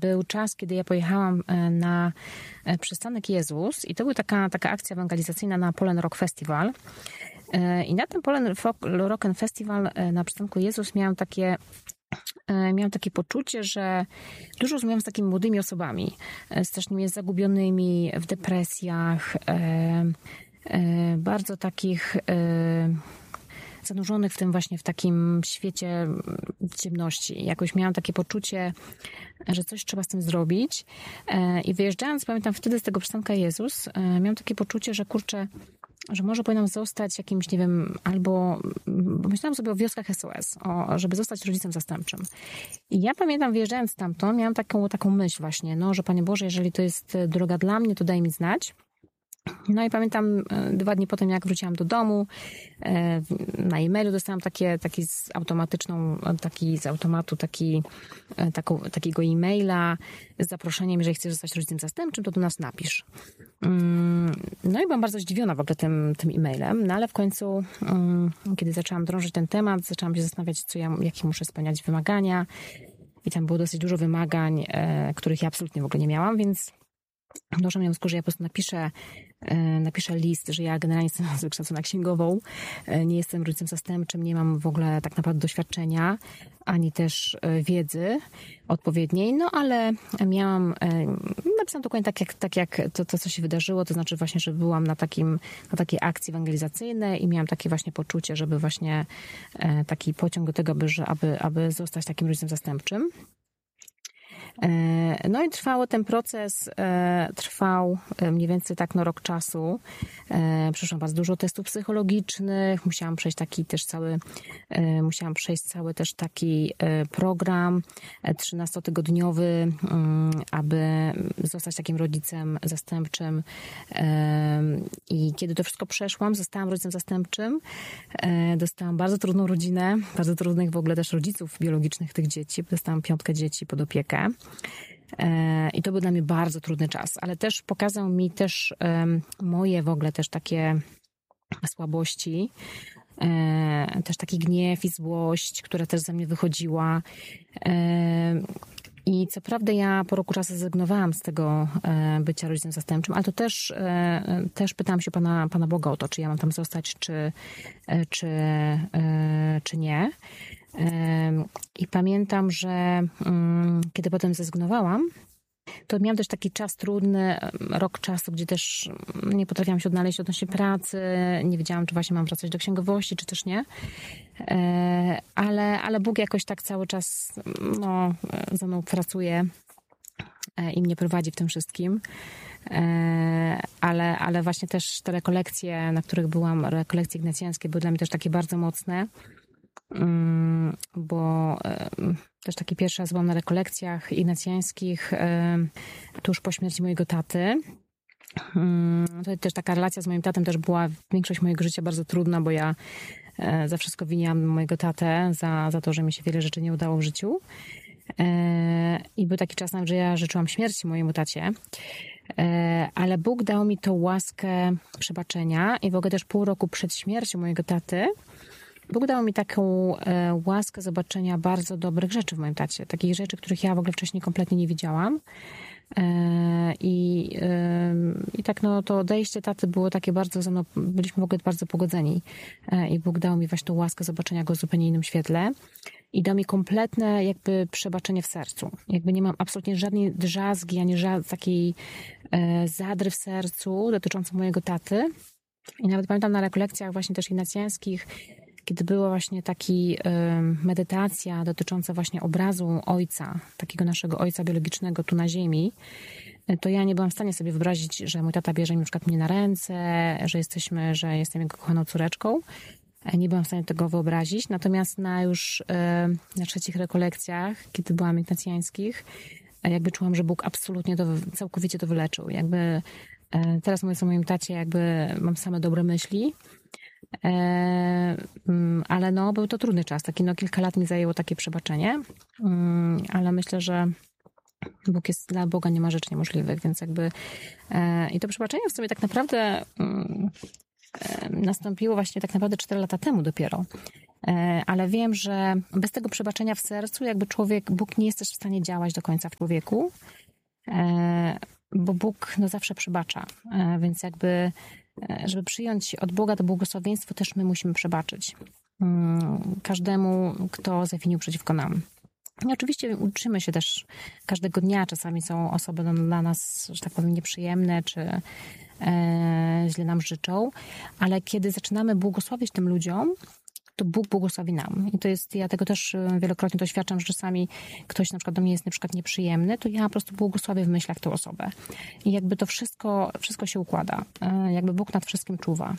był czas, kiedy ja pojechałam na przystanek Jezus i to była taka akcja ewangelizacyjna na Polen Rock Festival. I na tym Polen Rock Festival na przystanku Jezus miałam takie poczucie, że dużo rozmawiam z takimi młodymi osobami, strasznie zagubionymi w depresjach, bardzo takich zanurzonych w tym właśnie, w takim świecie ciemności. Jakoś miałam takie poczucie, że coś trzeba z tym zrobić. I wyjeżdżając, pamiętam wtedy z tego przystanka Jezus, miałam takie poczucie, że kurczę, że może powinnam zostać jakimś, nie wiem, albo myślałam sobie o wioskach SOS, żeby zostać rodzicem zastępczym. I ja pamiętam, wyjeżdżając stamtąd, miałam taką myśl właśnie, że Panie Boże, jeżeli to jest droga dla mnie, to daj mi znać. No i pamiętam 2 dni potem, jak wróciłam do domu, na e-mailu dostałam z automatu takiego e-maila z zaproszeniem, jeżeli chcesz zostać rodzicem zastępczym, to do nas napisz. No i byłam bardzo zdziwiona w ogóle tym e-mailem, no ale w końcu, kiedy zaczęłam drążyć ten temat, zaczęłam się zastanawiać, jakie muszę spełniać wymagania i tam było dosyć dużo wymagań, których ja absolutnie w ogóle nie miałam, więc doszłam do wniosku, że ja po prostu napiszę list, że ja generalnie jestem z wykształcona księgową, nie jestem rodzicem zastępczym, nie mam w ogóle tak naprawdę doświadczenia, ani też wiedzy odpowiedniej, no ale napisałam dokładnie tak jak to, co się wydarzyło, to znaczy właśnie, że byłam na takiej akcji ewangelizacyjnej i miałam takie właśnie poczucie, żeby właśnie taki pociąg do tego, aby zostać takim rodzicem zastępczym. No i ten proces trwał mniej więcej rok czasu. Przeszłam bardzo dużo testów psychologicznych, musiałam przejść cały też taki program 13-tygodniowy, aby zostać takim rodzicem zastępczym. I kiedy to wszystko przeszłam, zostałam rodzicem zastępczym. Dostałam bardzo trudną rodzinę, bardzo trudnych w ogóle też rodziców biologicznych tych dzieci. Dostałam 5 dzieci pod opiekę. I to był dla mnie bardzo trudny czas, ale też pokazał mi też moje w ogóle też takie słabości, też taki gniew i złość, która też ze mnie wychodziła. I co prawda ja po roku czasu zrezygnowałam z tego bycia rodzicem zastępczym, ale to też pytałam się Pana Boga o to, czy ja mam tam zostać, czy nie. I pamiętam, że kiedy potem zrezygnowałam, to miałam też taki czas trudny, rok czasu, gdzie też nie potrafiłam się odnaleźć odnośnie pracy, nie wiedziałam, czy właśnie mam wracać do księgowości, czy też nie. Ale Bóg jakoś tak cały czas ze mną pracuje i mnie prowadzi w tym wszystkim. Ale właśnie też te rekolekcje, na których byłam, rekolekcje ignacjańskie, były dla mnie też takie bardzo mocne, bo też taki pierwszy raz byłam na rekolekcjach ignacjańskich tuż po śmierci mojego taty. To też taka relacja z moim tatem też była większość mojego życia bardzo trudna, bo ja za wszystko winiłam mojego tatę, za to, że mi się wiele rzeczy nie udało w życiu. I był taki czas, że ja życzyłam śmierci mojemu tacie. Ale Bóg dał mi tą łaskę przebaczenia i w ogóle też pół roku przed śmiercią mojego taty Bóg dał mi taką łaskę zobaczenia bardzo dobrych rzeczy w moim tacie. Takich rzeczy, których ja w ogóle wcześniej kompletnie nie widziałam. I tak to odejście taty było takie bardzo, byliśmy w ogóle bardzo pogodzeni. I Bóg dał mi właśnie tą łaskę zobaczenia go w zupełnie innym świetle. I dał mi kompletne jakby przebaczenie w sercu. Jakby nie mam absolutnie żadnej drzazgi, ani takiej zadry w sercu dotyczącej mojego taty. I nawet pamiętam na rekolekcjach właśnie też ignacjańskich, kiedy była właśnie taki medytacja dotycząca właśnie obrazu ojca, takiego naszego ojca biologicznego tu na ziemi, to ja nie byłam w stanie sobie wyobrazić, że mój tata bierze mi na przykład mnie na ręce, że jestem jego kochaną córeczką. Nie byłam w stanie tego wyobrazić. Natomiast na 3 rekolekcjach, kiedy byłam ignacjańskich, jakby czułam, że Bóg absolutnie całkowicie to wyleczył. Jakby teraz mówiąc o moim tacie, jakby mam same dobre myśli. Ale był to trudny czas. Kilka lat mi zajęło takie przebaczenie. Ale myślę, że dla Boga nie ma rzeczy niemożliwych, więc i to przebaczenie w sobie tak naprawdę nastąpiło właśnie tak naprawdę 4 lata temu dopiero. ale wiem, że bez tego przebaczenia w sercu jakby Bóg nie jest też w stanie działać do końca w człowieku, bo Bóg zawsze przebacza, więc jakby żeby przyjąć od Boga to błogosławieństwo, też my musimy przebaczyć każdemu, kto zawinił przeciwko nam. I oczywiście uczymy się też każdego dnia. Czasami są osoby dla nas, że tak powiem, nieprzyjemne, czy źle nam życzą, ale kiedy zaczynamy błogosławić tym ludziom, to Bóg błogosławi nam. I to jest, ja tego też wielokrotnie doświadczam, że czasami ktoś na przykład do mnie jest na przykład nieprzyjemny, to ja po prostu błogosławię w myślach tę osobę. I jakby to wszystko się układa. Jakby Bóg nad wszystkim czuwa.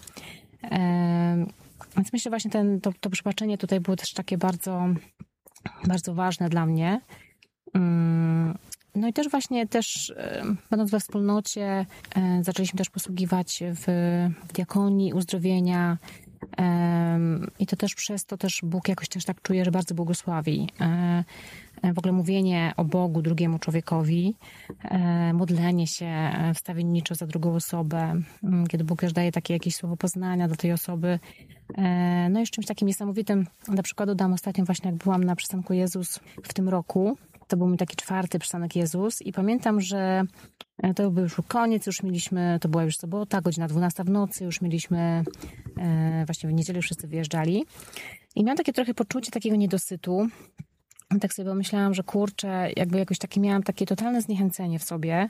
Więc myślę właśnie to przebaczenie tutaj było też takie bardzo, bardzo ważne dla mnie. No i też właśnie będąc we wspólnocie zaczęliśmy też posługiwać w diakonii, uzdrowienia i to też przez to też Bóg jakoś też tak czuje, że bardzo błogosławi. W ogóle mówienie o Bogu drugiemu człowiekowi, modlenie się wstawienniczo za drugą osobę, kiedy Bóg też daje takie jakieś słowo poznania do tej osoby. No i z czymś takim niesamowitym, dla przykładu dam ostatnio właśnie jak byłam na przystanku Jezus w tym roku, to był mój taki 4. przystanek Jezus i pamiętam, że to był już koniec, to była już sobota, godzina 12 w nocy, już mieliśmy, właśnie w niedzielę wszyscy wyjeżdżali i miałam takie trochę poczucie takiego niedosytu. I tak sobie pomyślałam, że kurczę, jakby jakoś miałam takie totalne zniechęcenie w sobie.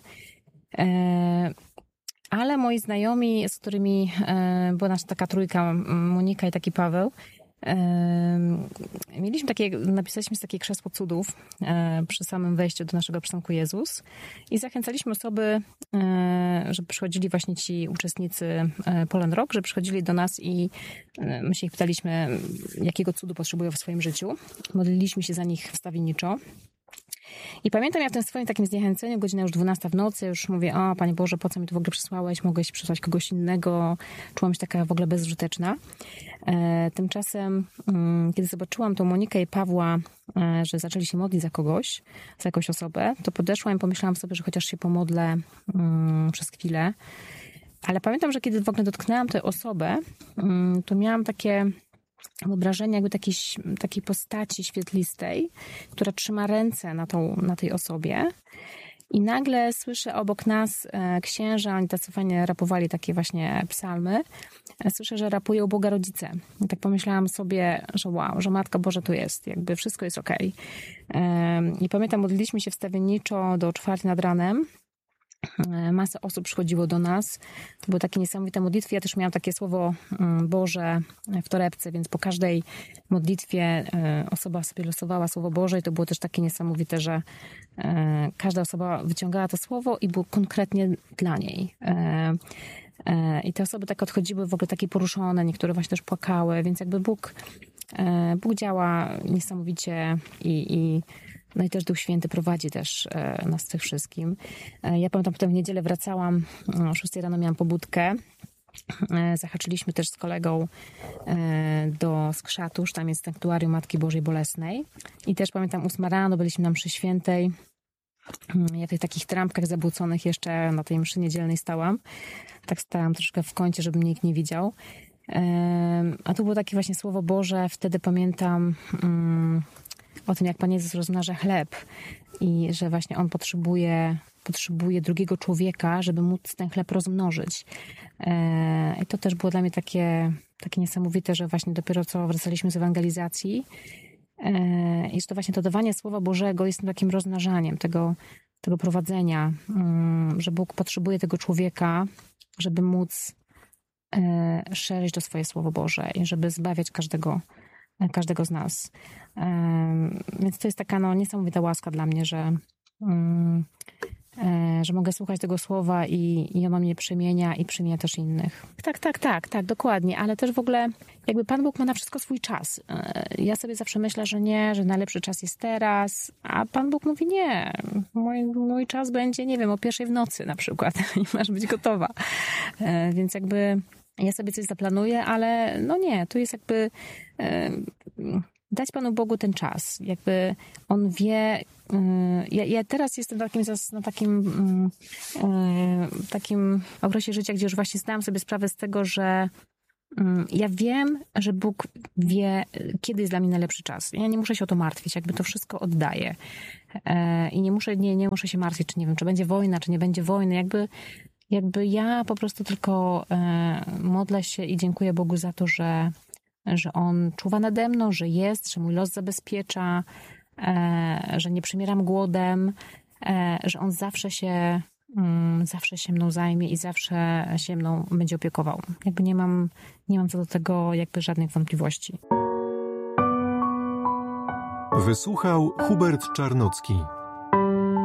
Ale moi znajomi, z którymi była nasza taka trójka, Monika i taki Paweł, napisaliśmy takie krzesło cudów przy samym wejściu do naszego przystanku Jezus i zachęcaliśmy osoby, żeby przychodzili właśnie ci uczestnicy Poland Rock, że przychodzili do nas i my się ich pytaliśmy, jakiego cudu potrzebują w swoim życiu. Modliliśmy się za nich wstawienniczo. I pamiętam, ja w tym swoim takim zniechęceniu, godzina już 12 w nocy, już mówię, o Panie Boże, po co mi tu w ogóle przysłałeś? Mogłeś przysłać kogoś innego. Czułam się taka w ogóle bezużyteczna. Tymczasem, kiedy zobaczyłam tą Monikę i Pawła, że zaczęli się modlić za kogoś, za jakąś osobę, to podeszłam i pomyślałam sobie, że chociaż się pomodlę przez chwilę. Ale pamiętam, że kiedy w ogóle dotknęłam tę osobę, to miałam takie wyobrażenie jakby takiej postaci świetlistej, która trzyma ręce na tej osobie i nagle słyszę obok nas księża, oni tacy fajnie rapowali takie właśnie psalmy, słyszę, że rapują Boga Rodzice. I tak pomyślałam sobie, że wow, że Matka Boża tu jest, jakby wszystko jest okej. I pamiętam, modliliśmy się wstawienniczo do 4 nad ranem. Masę osób przychodziło do nas. To były takie niesamowite modlitwy. Ja też miałam takie słowo Boże w torebce, więc po każdej modlitwie osoba sobie losowała słowo Boże i to było też takie niesamowite, że każda osoba wyciągała to słowo i było konkretnie dla niej. I te osoby tak odchodziły w ogóle takie poruszone, niektóre właśnie też płakały, więc jakby Bóg działa niesamowicie no i też Duch Święty prowadzi też nas tych wszystkim. Ja pamiętam, potem w niedzielę wracałam, o 6 rano miałam pobudkę. Zahaczyliśmy też z kolegą do Skrzatusz, tam jest sanktuarium Matki Bożej Bolesnej. I też pamiętam 8 rano, byliśmy na mszy świętej. Ja w tych takich trampkach zabłóconych jeszcze na tej mszy niedzielnej stałam. Tak stałam troszkę w kącie, żeby mnie nikt nie widział. A tu było takie właśnie słowo Boże, wtedy pamiętam o tym, jak Pan Jezus rozmnaża chleb i że właśnie On potrzebuje drugiego człowieka, żeby móc ten chleb rozmnożyć. I to też było dla mnie takie niesamowite, że właśnie dopiero co wracaliśmy z ewangelizacji i że to właśnie to dawanie Słowa Bożego jest takim rozmnażaniem tego prowadzenia, że Bóg potrzebuje tego człowieka, żeby móc szerzyć to swoje Słowo Boże i żeby zbawiać każdego z nas. Więc to jest taka niesamowita łaska dla mnie, że mogę słuchać tego słowa i ono mnie przemienia i przemienia też innych. Tak, dokładnie, ale też w ogóle jakby Pan Bóg ma na wszystko swój czas. Ja sobie zawsze myślę, że nie, że najlepszy czas jest teraz, a Pan Bóg mówi nie, mój czas będzie, nie wiem, o 1 w nocy na przykład i masz być gotowa. Więc jakby ja sobie coś zaplanuję, ale no nie, tu jest jakby dać Panu Bogu ten czas. Jakby On wie. Ja teraz jestem na takim okresie życia, gdzie już właśnie zdałam sobie sprawę z tego, że Ja wiem, że Bóg wie, kiedy jest dla mnie najlepszy czas. Ja nie muszę się o to martwić, jakby to wszystko oddaję. I nie muszę się martwić, czy nie wiem, czy będzie wojna, czy nie będzie wojny. Jakby ja po prostu tylko modlę się i dziękuję Bogu za to, że On czuwa nade mną, że jest, że mój los zabezpiecza, że nie przymieram głodem, że On zawsze się mną zajmie i zawsze się mną będzie opiekował. Jakby nie mam co do tego jakby żadnych wątpliwości. Wysłuchał Hubert Czarnocki.